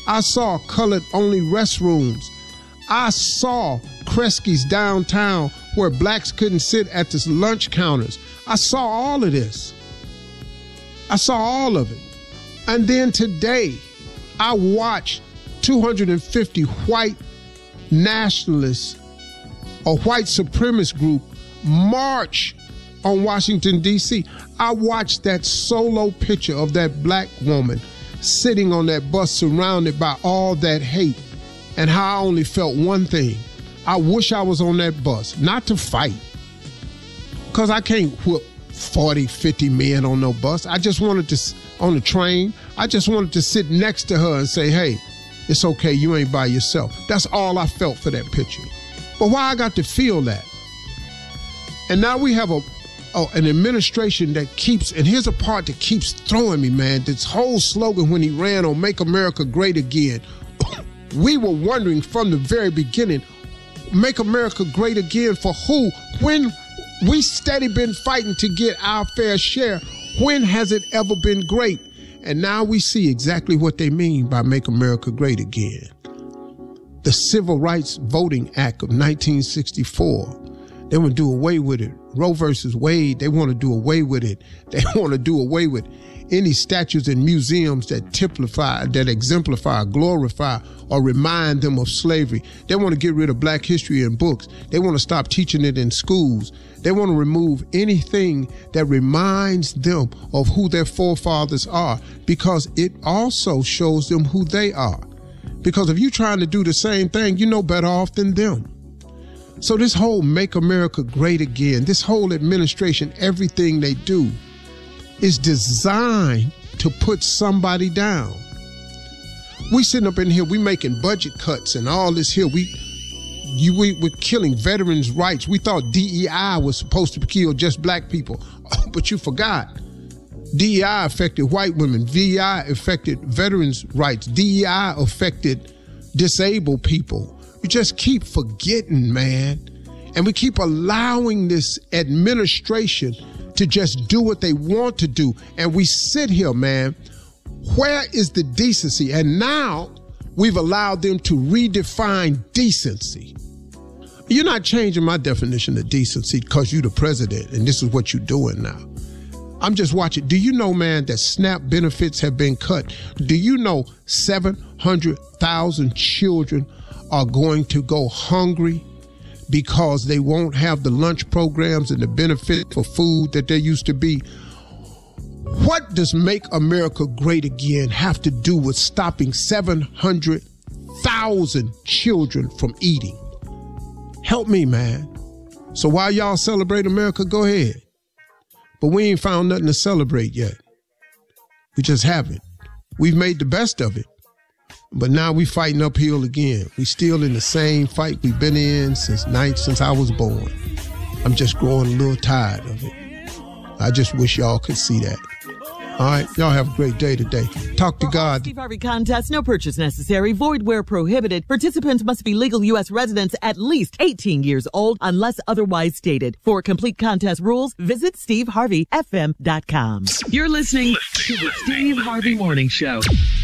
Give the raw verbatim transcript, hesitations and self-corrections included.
I saw colored-only restrooms. I saw Kresge's downtown where blacks couldn't sit at the lunch counters. I saw all of this. I saw all of it. And then today, I watched two hundred fifty white nationalists, a white supremacist group, march on Washington, D C I watched that solo picture of that black woman sitting on that bus surrounded by all that hate, and how I only felt one thing. I wish I was on that bus, not to fight, because I can't whip forty, fifty men on no bus. I just wanted to, on the train, I just wanted to sit next to her and say, hey, it's okay, you ain't by yourself. That's all I felt for that picture. But why I got to feel that? And now we have a, a an administration that keeps, and here's a part that keeps throwing me, man, this whole slogan when he ran on Make America Great Again. We were wondering from the very beginning, make America great again for who? When we steady been fighting to get our fair share, when has it ever been great? And now we see exactly what they mean by make America great again. The Civil Rights Voting Act of nineteen sixty-four, they want to do away with it. Roe versus Wade, they want to do away with it. They want to do away with any statues and museums that typify, that exemplify, glorify, or remind them of slavery. They want to get rid of black history in books. They want to stop teaching it in schools. They want to remove anything that reminds them of who their forefathers are, because it also shows them who they are. Because if you're trying to do the same thing, you're no better off than them. So this whole Make America Great Again, this whole administration, everything they do is designed to put somebody down. We sitting up in here, we making budget cuts and all this here. We you we we're killing veterans' rights. We thought D E I was supposed to kill just black people, but you forgot. D E I affected white women. D E I affected veterans' rights. D E I affected disabled people. We just keep forgetting, man. And we keep allowing this administration to just do what they want to do. And we sit here, man, where is the decency? And now we've allowed them to redefine decency. You're not changing my definition of decency because you're the president and this is what you're doing now. I'm just watching. Do you know, man, that SNAP benefits have been cut? Do you know seven hundred thousand children are going to go hungry because they won't have the lunch programs and the benefit for food that there used to be? What does Make America Great Again have to do with stopping seven hundred thousand children from eating? Help me, man. So while y'all celebrate America, go ahead. But we ain't found nothing to celebrate yet. We just haven't. We've made the best of it. But now we fighting uphill again. We still in the same fight we've been in since night since I was born. I'm just growing a little tired of it. I just wish y'all could see that. All right, y'all have a great day today. Talk to God. Steve Harvey Contest, no purchase necessary, void where prohibited. Participants must be legal U S residents at least eighteen years old unless otherwise stated. For complete contest rules, visit steve harvey f m dot com. You're listening to the Steve Harvey Morning Show.